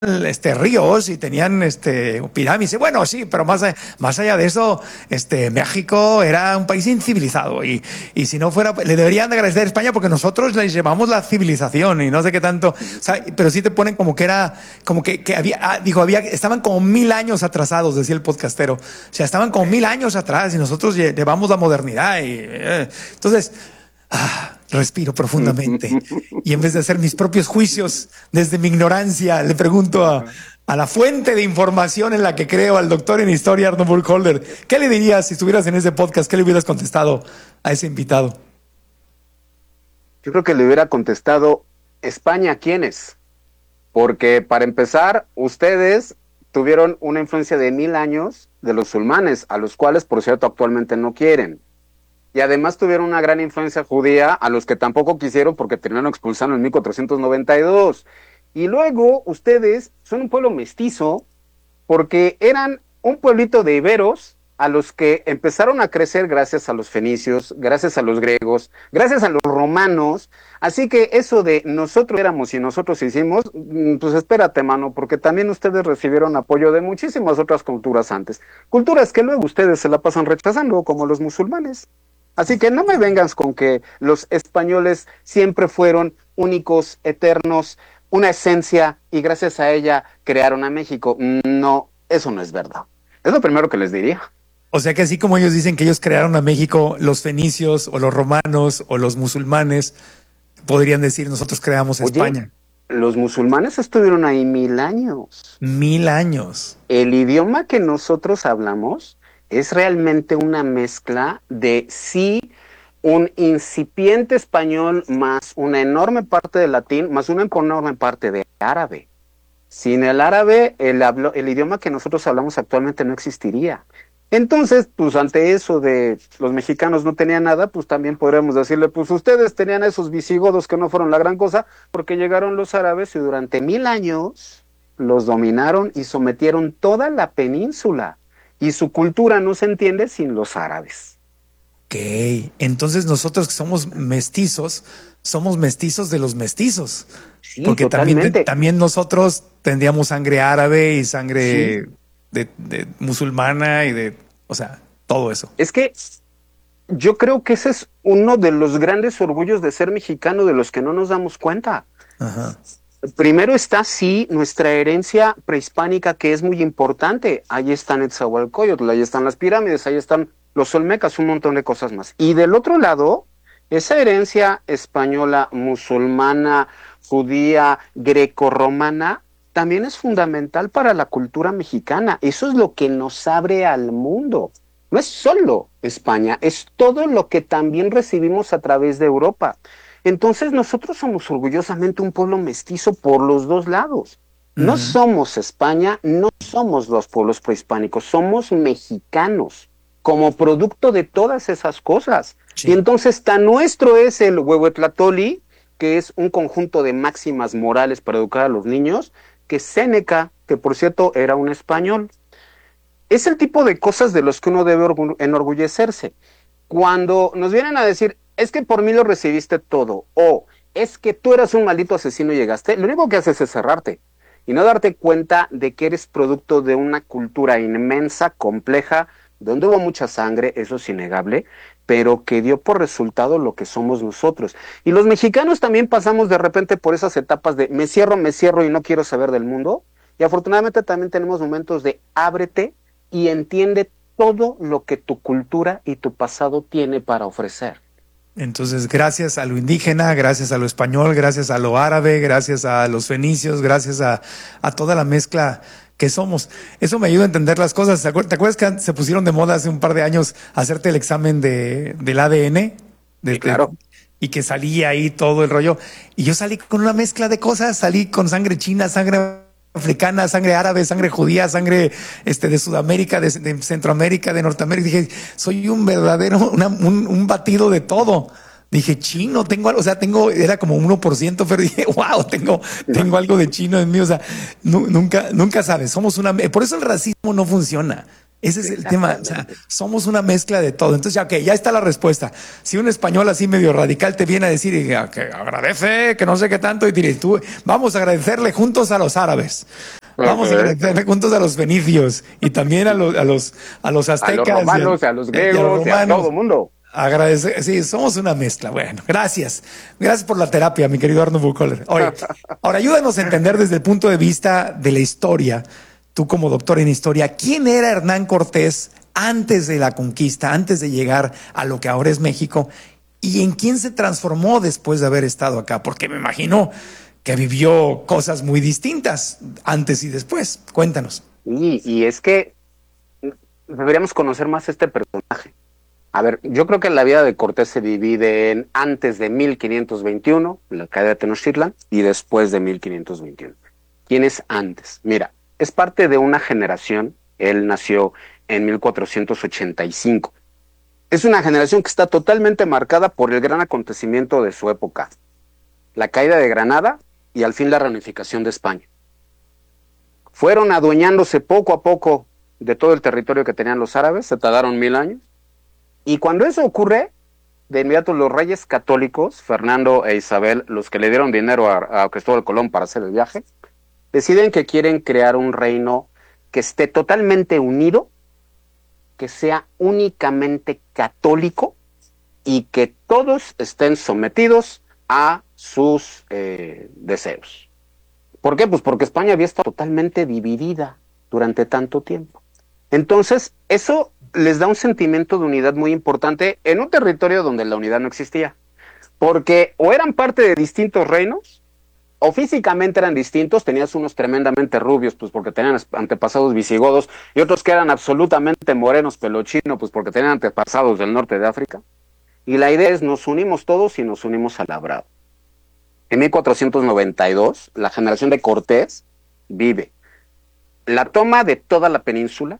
ríos y tenían pirámides. Bueno, sí, pero más allá de eso, México era un país incivilizado y si no fuera, le deberían de agradecer a España porque nosotros les llevamos la civilización y no sé qué tanto, o sea, pero sí te ponen como que era, como que estaban como 1000 años atrasados, decía el podcastero. O sea, estaban como 1000 años atrás y nosotros llevamos la modernidad entonces, respiro profundamente y en vez de hacer mis propios juicios desde mi ignorancia, le pregunto a la fuente de información en la que creo, al doctor en historia Arno Burkholder, ¿qué le dirías si estuvieras en ese podcast? ¿Qué le hubieras contestado a ese invitado? Yo creo que le hubiera contestado, España, ¿quiénes? Porque para empezar, ustedes tuvieron una influencia de 1000 años de los musulmanes, a los cuales, por cierto, actualmente no quieren. Y además tuvieron una gran influencia judía, a los que tampoco quisieron porque terminaron expulsando en 1492. Y luego ustedes son un pueblo mestizo porque eran un pueblito de iberos a los que empezaron a crecer gracias a los fenicios, gracias a los griegos, gracias a los romanos. Así que eso de nosotros éramos y nosotros hicimos, pues espérate, mano, porque también ustedes recibieron apoyo de muchísimas otras culturas antes. Culturas que luego ustedes se la pasan rechazando, como los musulmanes. Así que no me vengas con que los españoles siempre fueron únicos, eternos, una esencia y gracias a ella crearon a México. No, eso no es verdad. Es lo primero que les diría. O sea que así como ellos dicen que ellos crearon a México, los fenicios o los romanos o los musulmanes podrían decir nosotros creamos España. Los musulmanes estuvieron ahí 1000 años. 1000 años. El idioma que nosotros hablamos es realmente una mezcla de un incipiente español más una enorme parte de latín, más una enorme parte de árabe. Sin el árabe, el idioma que nosotros hablamos actualmente no existiría. Entonces, pues ante eso de los mexicanos no tenían nada, pues también podríamos decirle, pues ustedes tenían esos visigodos que no fueron la gran cosa, porque llegaron los árabes y durante 1000 años los dominaron y sometieron toda la península. Y su cultura no se entiende sin los árabes. Ok, entonces nosotros que somos mestizos de los mestizos. Sí, porque totalmente. también nosotros tendríamos sangre árabe y sangre de musulmana y o sea, todo eso. Es que yo creo que ese es uno de los grandes orgullos de ser mexicano de los que no nos damos cuenta. Ajá. Primero está, sí, nuestra herencia prehispánica, que es muy importante. Ahí está Netzahualcóyotl, ahí están las pirámides, ahí están los olmecas, un montón de cosas más. Y del otro lado, esa herencia española, musulmana, judía, grecorromana, también es fundamental para la cultura mexicana. Eso es lo que nos abre al mundo. No es solo España, es todo lo que también recibimos a través de Europa. Entonces nosotros somos orgullosamente un pueblo mestizo por los dos lados. No somos España, no somos los pueblos prehispánicos, somos mexicanos, como producto de todas esas cosas. Sí. Y entonces tan nuestro es el Huehuetlatoli, que es un conjunto de máximas morales para educar a los niños, que Séneca, que por cierto era un español. Es el tipo de cosas de los que uno debe enorgullecerse. Cuando nos vienen a decir, es que por mí lo recibiste todo, o es que tú eras un maldito asesino y llegaste, lo único que haces es cerrarte y no darte cuenta de que eres producto de una cultura inmensa, compleja, donde hubo mucha sangre, eso es innegable, pero que dio por resultado lo que somos nosotros. Y los mexicanos también pasamos de repente por esas etapas de me cierro y no quiero saber del mundo, y afortunadamente también tenemos momentos de ábrete y entiende todo lo que tu cultura y tu pasado tiene para ofrecer. Entonces, gracias a lo indígena, gracias a lo español, gracias a lo árabe, gracias a los fenicios, gracias a toda la mezcla que somos. Eso me ayuda a entender las cosas. ¿Te acuerdas que se pusieron de moda hace un par de años hacerte el examen del ADN? Sí, claro. Y que salía ahí todo el rollo. Y yo salí con una mezcla de cosas, salí con sangre china, sangre africana, sangre árabe, sangre judía, sangre de Sudamérica, de Centroamérica, de Norteamérica. Dije, soy un verdadero, un batido de todo. Dije, chino, era como 1%, pero dije, wow, tengo algo de chino en mí. O sea, nunca sabes. Por eso el racismo no funciona. Ese es el tema, o sea, somos una mezcla de todo. Entonces, ya, okay, ya está la respuesta. Si un español así medio radical te viene a decir que agradece, que no sé qué tanto, y diré, tú, vamos a agradecerle juntos a los árabes. Vamos a agradecerle juntos a los fenicios y también a los aztecas. A los romanos, a los griegos, a todo el mundo. Agradecer, sí, somos una mezcla. Bueno, gracias. Gracias por la terapia, mi querido Arno Buchholder. Ahora ayúdanos a entender desde el punto de vista de la historia, tú como doctor en historia, ¿quién era Hernán Cortés antes de la conquista, antes de llegar a lo que ahora es México? ¿Y en quién se transformó después de haber estado acá? Porque me imagino que vivió cosas muy distintas antes y después. Cuéntanos. Y es que deberíamos conocer más este personaje. A ver, yo creo que la vida de Cortés se divide en antes de 1521, la caída de Tenochtitlan, y después de 1521. ¿Quién es antes? Mira, es parte de una generación, él nació en 1485. Es una generación que está totalmente marcada por el gran acontecimiento de su época, la caída de Granada y al fin la reunificación de España. Fueron adueñándose poco a poco de todo el territorio que tenían los árabes, se tardaron 1000 años, y cuando eso ocurre, de inmediato los reyes católicos, Fernando e Isabel, los que le dieron dinero a Cristóbal Colón para hacer el viaje, deciden que quieren crear un reino que esté totalmente unido, que sea únicamente católico y que todos estén sometidos a sus deseos. ¿Por qué? Pues porque España había estado totalmente dividida durante tanto tiempo. Entonces, eso les da un sentimiento de unidad muy importante en un territorio donde la unidad no existía. Porque o eran parte de distintos reinos, o físicamente eran distintos, tenías unos tremendamente rubios, pues porque tenían antepasados visigodos, y otros que eran absolutamente morenos, pelo chino, pues porque tenían antepasados del norte de África. Y la idea es, nos unimos todos y nos unimos a la brava. En 1492, la generación de Cortés vive la toma de toda la península,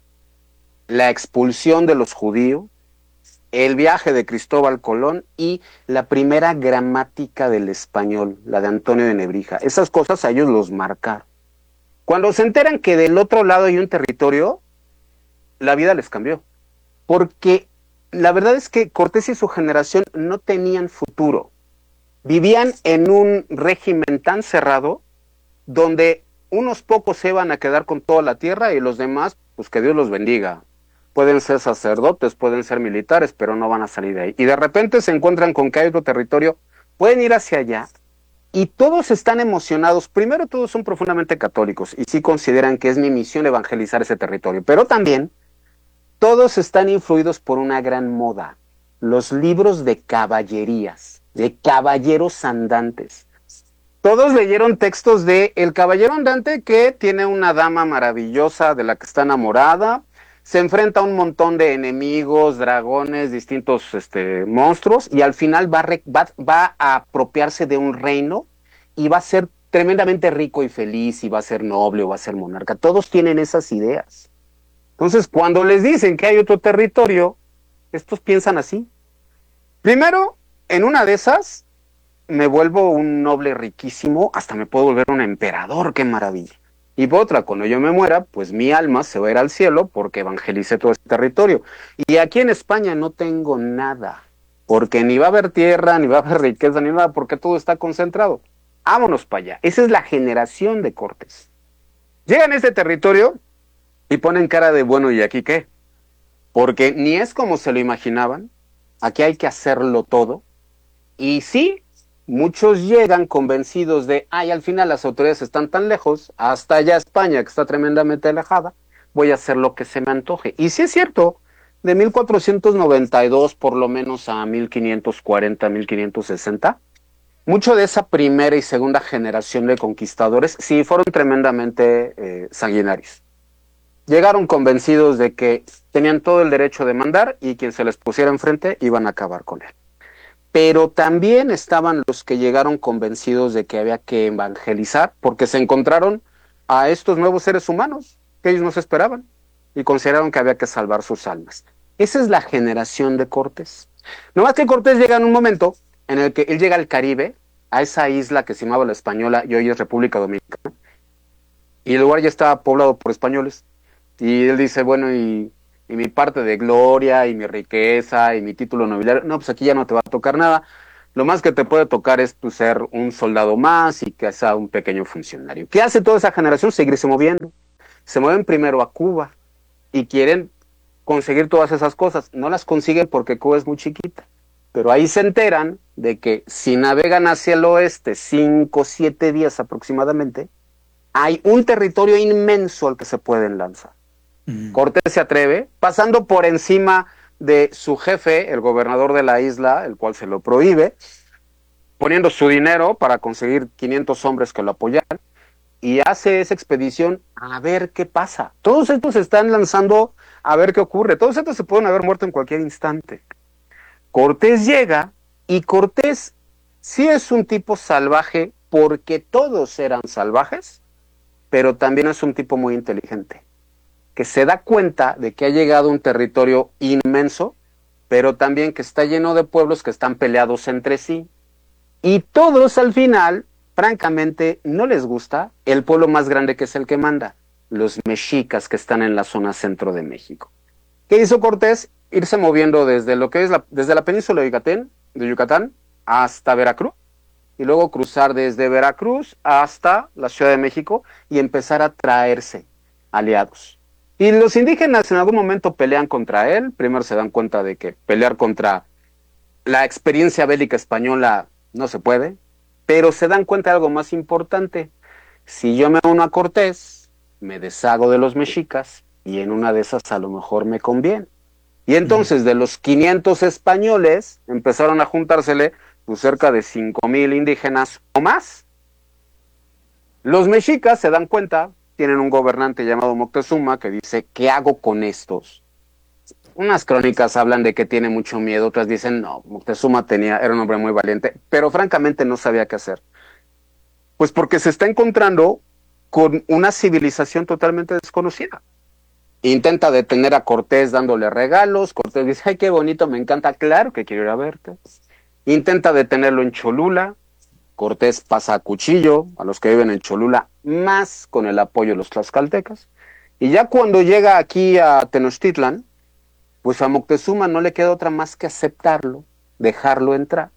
la expulsión de los judíos, el viaje de Cristóbal Colón y la primera gramática del español, la de Antonio de Nebrija. Esas cosas a ellos los marcaron. Cuando se enteran que del otro lado hay un territorio, la vida les cambió. Porque la verdad es que Cortés y su generación no tenían futuro. Vivían en un régimen tan cerrado donde unos pocos se iban a quedar con toda la tierra y los demás, pues que Dios los bendiga. Pueden ser sacerdotes, pueden ser militares, pero no van a salir de ahí. Y de repente se encuentran con que hay otro territorio, pueden ir hacia allá y todos están emocionados. Primero, todos son profundamente católicos y sí consideran que es mi misión evangelizar ese territorio, pero también todos están influidos por una gran moda, los libros de caballerías, de caballeros andantes. Todos leyeron textos de el caballero andante que tiene una dama maravillosa de la que está enamorada, se enfrenta a un montón de enemigos, dragones, distintos monstruos, y al final va a apropiarse de un reino y va a ser tremendamente rico y feliz, y va a ser noble o va a ser monarca. Todos tienen esas ideas. Entonces, cuando les dicen que hay otro territorio, estos piensan así. Primero, en una de esas, me vuelvo un noble riquísimo, hasta me puedo volver un emperador, qué maravilla. Y por otra, cuando yo me muera, pues mi alma se va a ir al cielo porque evangelicé todo este territorio. Y aquí en España no tengo nada, porque ni va a haber tierra, ni va a haber riqueza, ni nada, porque todo está concentrado. Vámonos para allá. Esa es la generación de Cortés. Llegan a este territorio y ponen cara de, bueno, ¿y aquí qué? Porque ni es como se lo imaginaban, aquí hay que hacerlo todo. Y sí, muchos llegan convencidos de, al final las autoridades están tan lejos, hasta allá España, que está tremendamente alejada, voy a hacer lo que se me antoje. Y sí es cierto, de 1492 por lo menos a 1540, 1560, mucho de esa primera y segunda generación de conquistadores sí fueron tremendamente sanguinarios. Llegaron convencidos de que tenían todo el derecho de mandar y quien se les pusiera enfrente iban a acabar con él. Pero también estaban los que llegaron convencidos de que había que evangelizar porque se encontraron a estos nuevos seres humanos que ellos no se esperaban y consideraron que había que salvar sus almas. Esa es la generación de Cortés. No más que Cortés llega en un momento en el que él llega al Caribe, a esa isla que se llamaba La Española y hoy es República Dominicana, y el lugar ya estaba poblado por españoles. Y él dice, bueno, ¿y y mi parte de gloria y mi riqueza y mi título nobiliario, no, pues aquí ya no te va a tocar nada. Lo más que te puede tocar es pues, ser un soldado más y que sea un pequeño funcionario. ¿Qué hace toda esa generación? Seguirse moviendo. Se mueven primero a Cuba y quieren conseguir todas esas cosas. No las consiguen porque Cuba es muy chiquita. Pero ahí se enteran de que si navegan hacia el oeste 5 o 7 días aproximadamente, hay un territorio inmenso al que se pueden lanzar. Cortés se atreve, pasando por encima de su jefe, el gobernador de la isla, el cual se lo prohíbe, poniendo su dinero para conseguir 500 hombres que lo apoyaran, y hace esa expedición a ver qué pasa. Todos estos se están lanzando a ver qué ocurre. Todos estos se pueden haber muerto en cualquier instante. Cortés llega y Cortés sí es un tipo salvaje porque todos eran salvajes, pero también es un tipo muy inteligente, que se da cuenta de que ha llegado a un territorio inmenso, pero también que está lleno de pueblos que están peleados entre sí. Y todos al final, francamente, no les gusta el pueblo más grande que es el que manda, los mexicas que están en la zona centro de México. ¿Qué hizo Cortés? Irse moviendo desde lo que es desde la península de Yucatán hasta Veracruz, y luego cruzar desde Veracruz hasta la Ciudad de México y empezar a traerse aliados. Y los indígenas en algún momento pelean contra él. Primero se dan cuenta de que pelear contra la experiencia bélica española no se puede, pero se dan cuenta de algo más importante. Si yo me uno a Cortés, me deshago de los mexicas y en una de esas a lo mejor me conviene. Y entonces de los 500 españoles empezaron a juntársele pues, cerca de 5,000 indígenas o más. Los mexicas se dan cuenta, tienen un gobernante llamado Moctezuma que dice, ¿qué hago con estos? Unas crónicas hablan de que tiene mucho miedo, otras dicen, no, Moctezuma era un hombre muy valiente, pero francamente no sabía qué hacer. Pues porque se está encontrando con una civilización totalmente desconocida. Intenta detener a Cortés dándole regalos. Cortés dice, ay, qué bonito, me encanta, claro que quiero ir a verte. Intenta detenerlo en Cholula. Cortés pasa a cuchillo a los que viven en Cholula, más con el apoyo de los tlaxcaltecas. Y ya cuando llega aquí a Tenochtitlan, pues a Moctezuma no le queda otra más que aceptarlo, dejarlo entrar.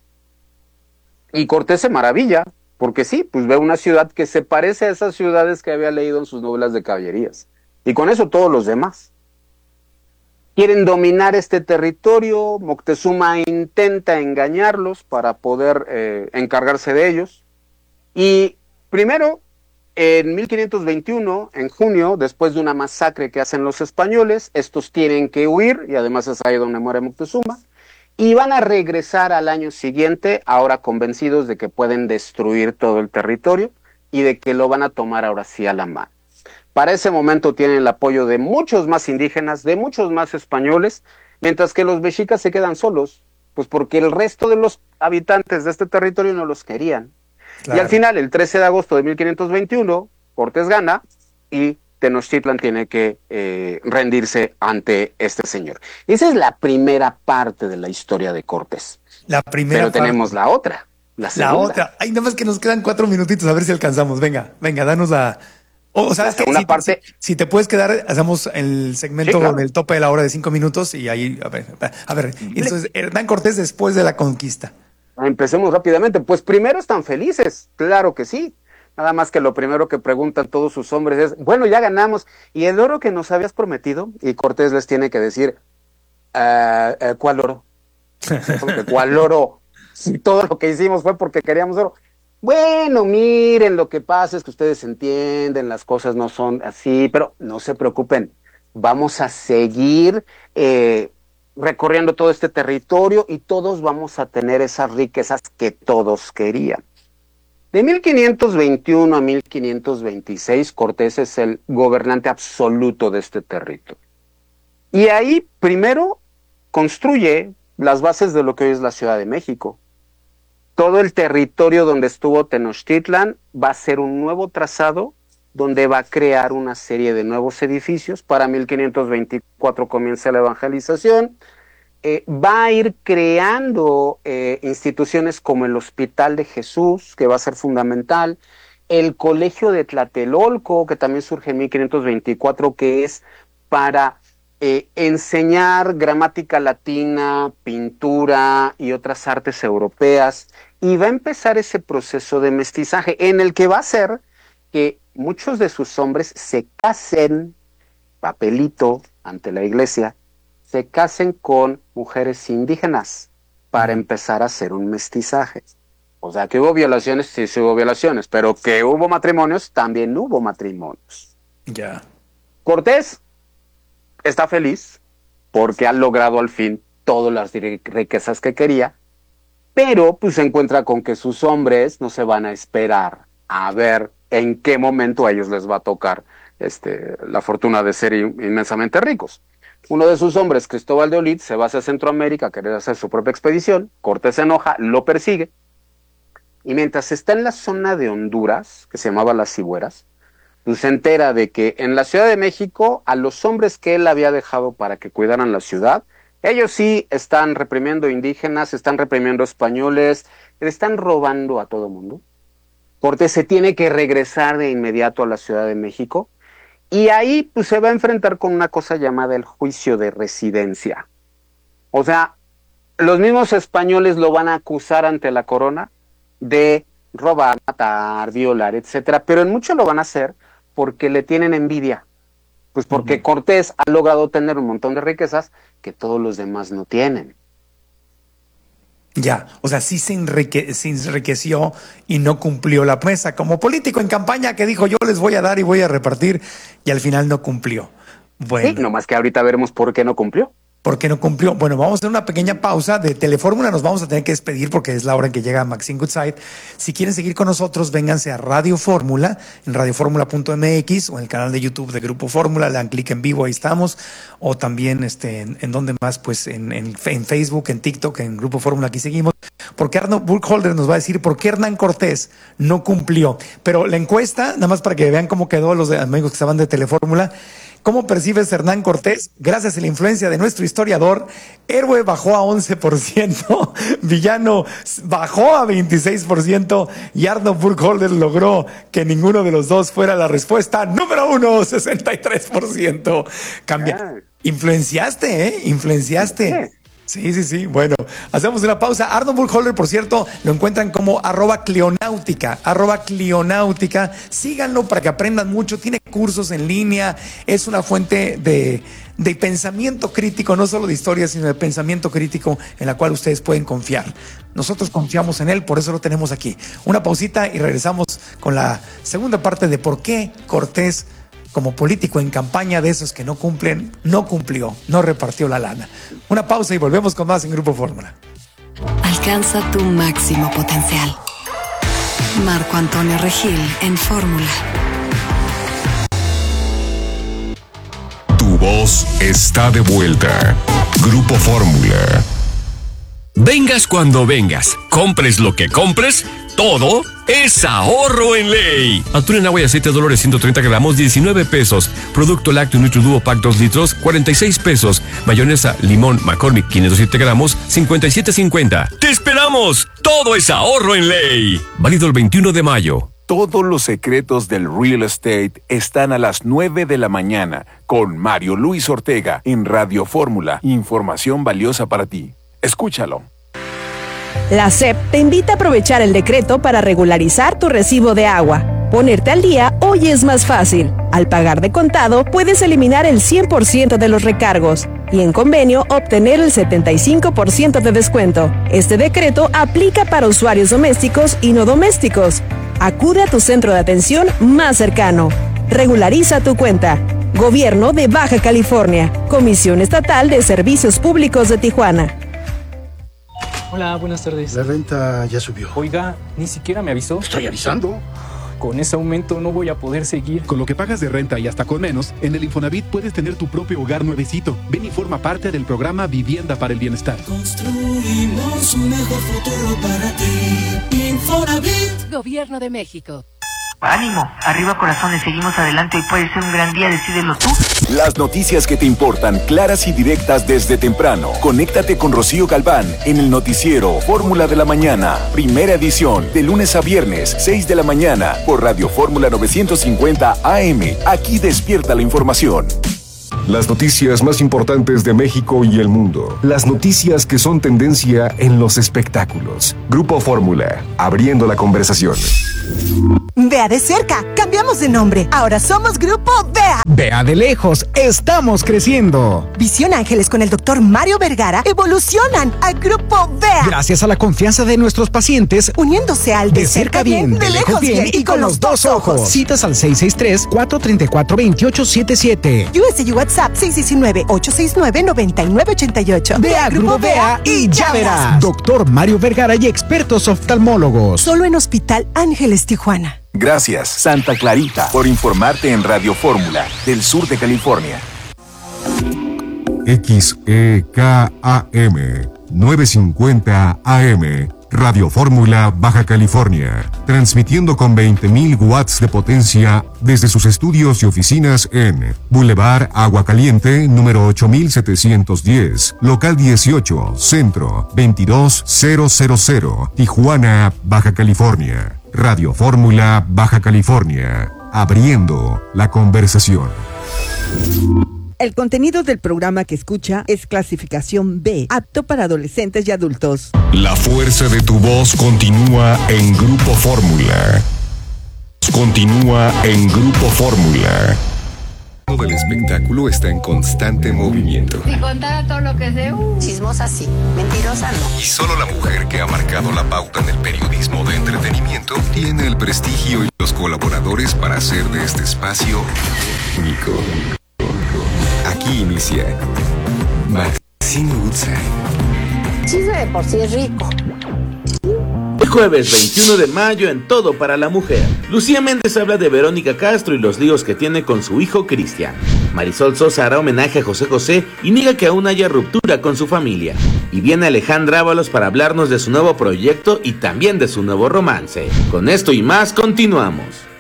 Y Cortés se maravilla, porque sí, pues ve una ciudad que se parece a esas ciudades que había leído en sus novelas de caballerías. Y con eso todos los demás. Quieren dominar este territorio, Moctezuma intenta engañarlos para poder encargarse de ellos. Y primero, en 1521, en junio, después de una masacre que hacen los españoles, estos tienen que huir, y además es ahí donde muere Moctezuma, y van a regresar al año siguiente, ahora convencidos de que pueden destruir todo el territorio y de que lo van a tomar ahora sí a la mano. Para ese momento tienen el apoyo de muchos más indígenas, de muchos más españoles, mientras que los mexicas se quedan solos, pues porque el resto de los habitantes de este territorio no los querían. Claro. Y al final, el 13 de agosto de 1521, Cortés gana y Tenochtitlan tiene que rendirse ante este señor. Esa es la primera parte de la historia de Cortés. La primera Pero parte. Tenemos la otra, la segunda. La otra. Ay, nada más que nos quedan 4 minutitos, a ver si alcanzamos. Venga, danos la... O ¿sabes qué? Si te puedes quedar, hacemos el segmento sí, claro, del tope de la hora de 5 minutos y ahí, a ver, entonces, Hernán Cortés después de la conquista. Empecemos rápidamente. Pues primero están felices, claro que sí. Nada más que lo primero que preguntan todos sus hombres es, bueno, ya ganamos, ¿y el oro que nos habías prometido? Y Cortés les tiene que decir, ¿cuál oro? ¿Cuál oro? Si todo lo que hicimos fue porque queríamos oro. Bueno, miren, lo que pasa es que ustedes entienden, las cosas no son así, pero no se preocupen, vamos a seguir recorriendo todo este territorio y todos vamos a tener esas riquezas que todos querían. De 1521 a 1526, Cortés es el gobernante absoluto de este territorio. Y ahí, primero, construye las bases de lo que hoy es la Ciudad de México. Todo el territorio donde estuvo Tenochtitlan va a ser un nuevo trazado donde va a crear una serie de nuevos edificios. Para 1524 comienza la evangelización. Va a ir creando instituciones como el Hospital de Jesús, que va a ser fundamental, el Colegio de Tlatelolco, que también surge en 1524, que es para enseñar gramática latina, pintura y otras artes europeas, y va a empezar ese proceso de mestizaje en el que va a hacer que muchos de sus hombres se casen, papelito ante la iglesia, se casen con mujeres indígenas para empezar a hacer un mestizaje. O sea, que hubo violaciones, sí hubo violaciones, pero que hubo matrimonios, también hubo matrimonios. Ya. Cortés está feliz porque ha logrado al fin todas las riquezas que quería, pero pues se encuentra con que sus hombres no se van a esperar a ver en qué momento a ellos les va a tocar la fortuna de ser inmensamente ricos. Uno de sus hombres, Cristóbal de Olid, se va hacia Centroamérica a querer hacer su propia expedición. Cortés se enoja, lo persigue, y mientras está en la zona de Honduras, que se llamaba Las Cibueras, pues se entera de que en la Ciudad de México, a los hombres que él había dejado para que cuidaran la ciudad, ellos sí están reprimiendo indígenas, están reprimiendo españoles, le están robando a todo mundo. Cortés se tiene que regresar de inmediato a la Ciudad de México, y ahí pues se va a enfrentar con una cosa llamada el juicio de residencia. O sea, los mismos españoles lo van a acusar ante la corona de robar, matar, violar, etcétera, pero en mucho lo van a hacer porque le tienen envidia, pues porque Cortés ha logrado tener un montón de riquezas que todos los demás no tienen. Ya, o sea, sí se enriqueció y no cumplió la promesa, como político en campaña que dijo yo les voy a dar y voy a repartir, y al final no cumplió. Bueno. Sí, nomás que ahorita veremos por qué no cumplió. ¿Por qué no cumplió? Bueno, vamos a hacer una pequeña pausa de Telefórmula. Nos vamos a tener que despedir porque es la hora en que llega Maxine Goodside. Si quieren seguir con nosotros, vénganse a Radio Fórmula, en radioformula.mx o en el canal de YouTube de Grupo Fórmula. Le dan clic en vivo, ahí estamos. O también en donde más, pues en Facebook, en TikTok, en Grupo Fórmula, aquí seguimos. Porque Arnold Burkholder nos va a decir por qué Hernán Cortés no cumplió. Pero la encuesta, nada más para que vean cómo quedó los amigos que estaban de Telefórmula. ¿Cómo percibes Hernán Cortés? Gracias a la influencia de nuestro historiador, héroe bajó a 11%, villano bajó a 26% y Arnold Burkholder logró que ninguno de los dos fuera la respuesta número 1, 63%. Cambia. Influenciaste, ¿eh? Influenciaste. Sí. Bueno, hacemos una pausa. Arnold Burkholder, por cierto, lo encuentran como @Clionáutica. Síganlo para que aprendan mucho. Tiene cursos en línea. Es una fuente de pensamiento crítico, no solo de historia, sino de pensamiento crítico en la cual ustedes pueden confiar. Nosotros confiamos en él, por eso lo tenemos aquí. Una pausita y regresamos con la segunda parte de por qué Cortés, como político en campaña de esos que no cumplen, no cumplió, no repartió la lana. Una pausa y volvemos con más en Grupo Fórmula. Alcanza tu máximo potencial. Marco Antonio Regil en Fórmula. Tu voz está de vuelta. Grupo Fórmula. Vengas cuando vengas, compres lo que compres, todo es ahorro en ley. Atún en agua y aceite Dolores 130 gramos, 19 pesos. Producto lácteo NutriDuo Pack 2 litros, 46 pesos. Mayonesa limón McCormick 507 gramos, 57.50. ¡Te esperamos! Todo es ahorro en ley. Válido el 21 de mayo. Todos los secretos del real estate están a las 9 de la mañana con Mario Luis Ortega en Radio Fórmula. Información valiosa para ti. Escúchalo. La SEP te invita a aprovechar el decreto para regularizar tu recibo de agua. Ponerte al día hoy es más fácil. Al pagar de contado, puedes eliminar el 100% de los recargos y en convenio obtener el 75% de descuento. Este decreto aplica para usuarios domésticos y no domésticos. Acude a tu centro de atención más cercano. Regulariza tu cuenta. Gobierno de Baja California. Comisión Estatal de Servicios Públicos de Tijuana. Hola, buenas tardes. La renta ya subió. Oiga, ni siquiera me avisó. Estoy avisando. Con ese aumento no voy a poder seguir. Con lo que pagas de renta y hasta con menos, en el Infonavit puedes tener tu propio hogar nuevecito. Ven y forma parte del programa Vivienda para el Bienestar. Construimos un mejor futuro para ti. Infonavit. Gobierno de México. Ánimo, arriba corazones, seguimos adelante, hoy puede ser un gran día, decídelo tú. Las noticias que te importan, claras y directas desde temprano. Conéctate con Rocío Galván en el noticiero Fórmula de la Mañana, primera edición, de lunes a viernes, 6 de la mañana, por Radio Fórmula 950 AM. Aquí despierta la información. Las noticias más importantes de México y el mundo. Las noticias que son tendencia en los espectáculos. Grupo Fórmula, abriendo la conversación. Vea de cerca, cambiamos de nombre. Ahora somos Grupo Vea. Vea de lejos, estamos creciendo. Visión Ángeles con el doctor Mario Vergara evolucionan a Grupo Vea. Gracias a la confianza de nuestros pacientes, uniéndose al de cerca bien, de lejos bien y con los dos ojos. Citas al 663-434-2877. USA y WhatsApp 619-869-9988. Vea Grupo Vea y ya verás. Doctor Mario Vergara y expertos oftalmólogos. Solo en Hospital Ángeles, Tijuana. Gracias, Santa Clarita, por informarte en Radio Fórmula, del sur de California. XEKAM 950 AM, Radio Fórmula, Baja California, transmitiendo con 20.000 watts de potencia desde sus estudios y oficinas en Boulevard Agua Caliente, número 8710, local 18, centro 22000, Tijuana, Baja California. Radio Fórmula, Baja California, abriendo la conversación. El contenido del programa que escucha es clasificación B, apto para adolescentes y adultos. La fuerza de tu voz continúa en Grupo Fórmula. Continúa en Grupo Fórmula. El espectáculo está en constante movimiento. Si contara todo lo que sé, chismosa sí, mentirosa no. Y solo la mujer que ha marcado la pauta en el periodismo de entretenimiento tiene el prestigio y los colaboradores para hacer de este espacio único. Aquí inicia Maxine Woodside. Chisme de por sí es rico. El jueves 21 de mayo en Todo para la Mujer, Lucía Méndez habla de Verónica Castro y los líos que tiene con su hijo Cristian. Marisol Sosa hará homenaje a José José y niega que aún haya ruptura con su familia. Y viene Alejandra Ábalos para hablarnos de su nuevo proyecto y también de su nuevo romance. Con esto y más continuamos.